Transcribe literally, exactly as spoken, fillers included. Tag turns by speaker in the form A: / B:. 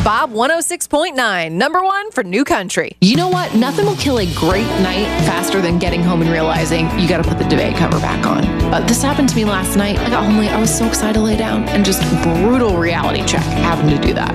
A: Bob one oh six point nine, number one for New Country.
B: You know what? Nothing will kill a great night faster than getting home and realizing you got to put the duvet cover back on. Uh, this happened to me last night. I got home late. I was so excited to lay down, and just brutal reality check having to do that.